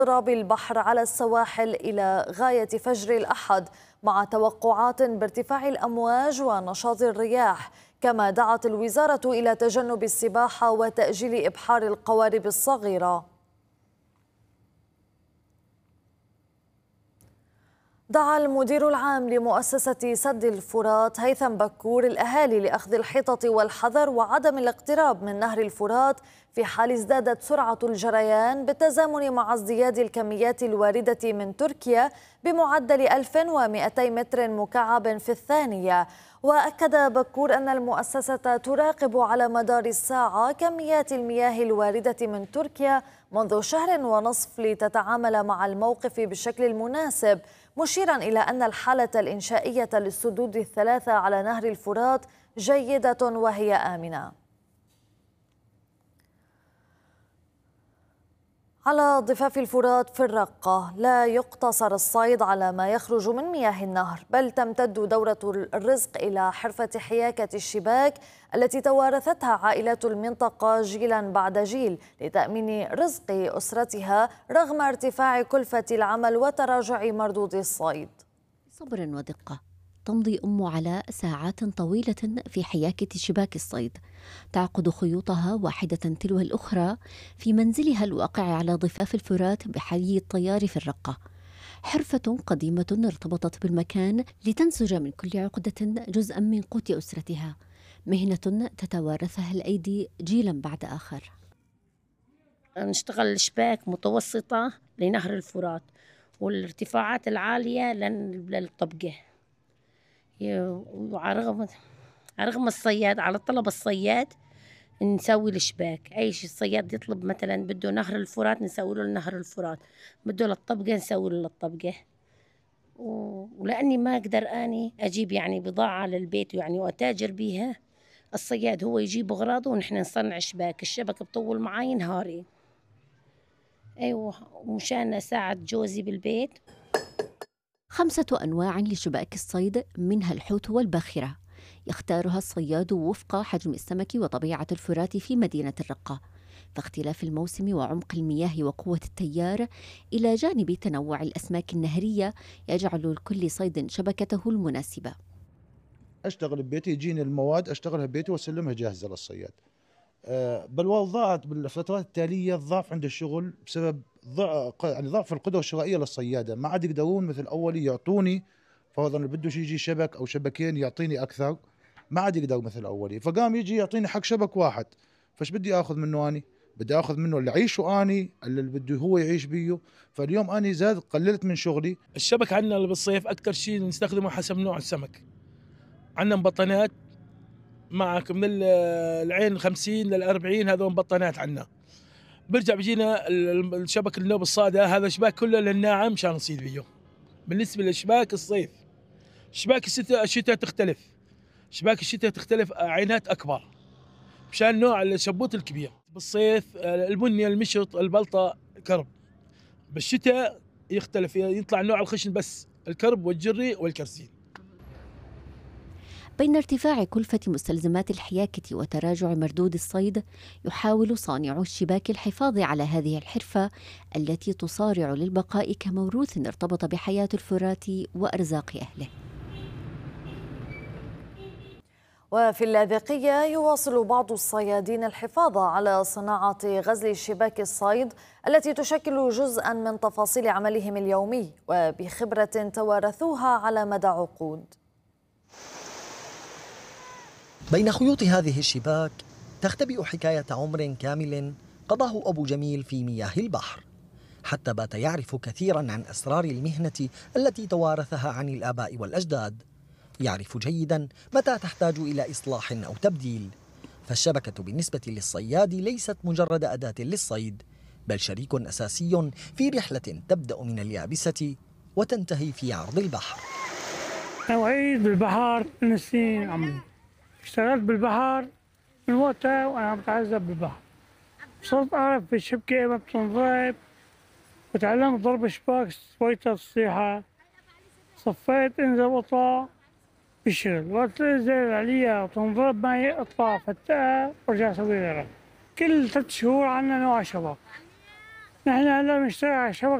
اضطراب البحر على السواحل إلى غاية فجر الأحد، مع توقعات بارتفاع الأمواج ونشاط الرياح. كما دعت الوزارة إلى تجنب السباحة وتأجيل إبحار القوارب الصغيرة. دعا المدير العام لمؤسسة سد الفرات هيثم بكور الأهالي لأخذ الحيطة والحذر وعدم الاقتراب من نهر الفرات في حال ازدادت سرعة الجريان، بالتزامن مع ازدياد الكميات الواردة من تركيا بمعدل 1200 متر مكعب في الثانية. وأكد بكور أن المؤسسة تراقب على مدار الساعة كميات المياه الواردة من تركيا منذ شهر ونصف لتتعامل مع الموقف بالشكل المناسب، مشيرا إلى أن الحالة الإنشائية للسدود الثلاثة على نهر الفرات جيدة وهي آمنة. على ضفاف الفرات في الرقة لا يقتصر الصيد على ما يخرج من مياه النهر، بل تمتد دورة الرزق إلى حرفة حياكة الشباك التي توارثتها عائلات المنطقة جيلا بعد جيل لتأمين رزق أسرتها رغم ارتفاع كلفة العمل وتراجع مردود الصيد. بصبر ودقة تمضي أم علاء ساعات طويلة في حياكة شباك الصيد، تعقد خيوطها واحدة تلو الأخرى في منزلها الواقع على ضفاف الفرات بحي الطيار في الرقة. حرفة قديمة ارتبطت بالمكان لتنسج من كل عقدة جزءا من قوت أسرتها، مهنة تتوارثها الأيدي جيلا بعد آخر. نشتغل شباك متوسطة لنهر الفرات والارتفاعات العالية للطبقة. على رغم الصياد، على طلب الصياد نسوي الشباك. أي شيء الصياد يطلب، مثلا بده نهر الفرات نسوي له نهر الفرات، بده للطبقة نسوي له للطبقة. ولأني ما أقدر أني أجيب يعني بضاعة للبيت يعني وأتاجر بيها، الصياد هو يجيب أغراضه ونحن نصنع شباك. الشبكة بطول معي نهاري، أيوة، ومشان أساعد جوزي بالبيت. 5 أنواع لشباك الصيد، منها الحوت والباخرة، يختارها الصياد وفق حجم السمك وطبيعة الفرات في مدينة الرقة، فاختلاف الموسم وعمق المياه وقوة التيار إلى جانب تنوع الأسماك النهرية يجعل لكل صيد شبكته المناسبة. أشتغل ببيتي، يجيني المواد أشتغلها ببيتي وأسلمها جاهزة للصياد. بل وضعت بالفترات التالية الضعف عند الشغل بسبب يعني ضعف القدرة الشرائية للصيادة، ما عاد يقدرون مثل أول يعطوني فرضا اللي بده يجي شبك أو شبكين يعطيني أكثر، ما عاد يقدر مثل أولي، فقام يجي يعطيني حق شبك واحد. فش بدي آخذ منه أني؟ بدي آخذ منه اللي عيشه أني، اللي بده هو يعيش بيه. فاليوم أني زاد قللت من شغلي. الشبك عندنا بالصيف أكثر شيء نستخدمه حسب نوع السمك. عندنا مبطنات معك من العين 50 لل40، هذول مبطنات عندنا. برجع بيجينا الشبك النوب الصادة، هذا شباك كله للناعم مشان نصيد بيه. بالنسبة للشباك الصيف، شباك الشتاء تختلف. شباك الشتاء تختلف، عينات أكبر مشان نوع الشبوت الكبير. بالصيف البنية، المشط، البلطة، كرب. بالشتاء يختلف، يطلع نوع الخشن بس، الكرب والجري والكرسين. بين ارتفاع كلفة مستلزمات الحياكة وتراجع مردود الصيد، يحاول صانعو الشباك الحفاظ على هذه الحرفة التي تصارع للبقاء كموروث ارتبط بحياة الفرات وأرزاق أهله. وفي اللاذقية يواصل بعض الصيادين الحفاظ على صناعة غزل شباك الصيد التي تشكل جزءا من تفاصيل عملهم اليومي وبخبرة توارثوها على مدى عقود. بين خيوط هذه الشباك تختبئ حكاية عمر كامل قضاه أبو جميل في مياه البحر، حتى بات يعرف كثيرا عن أسرار المهنة التي توارثها عن الآباء والأجداد. يعرف جيدا متى تحتاج إلى إصلاح أو تبديل، فالشبكة بالنسبة للصياد ليست مجرد أداة للصيد، بل شريك أساسي في رحلة تبدأ من اليابسة وتنتهي في عرض البحر. أعيد بالبحر من سنين عمري، اشتغلت بالبحر من وقتها وأنا متعذب بالبحر. صرت أعرف بالشبكة ما بتنضرب، وتعلمت ضرب شباك سويتها الصيحة. صفيت انزل واطلع بالشغل، وقت تنزل عليها وتنضرب معي اطلع فتقها وارجع اسوي غيرها. كل 3 شهور عنا نوع شبك، نحن هلا بنشتغل على شبكة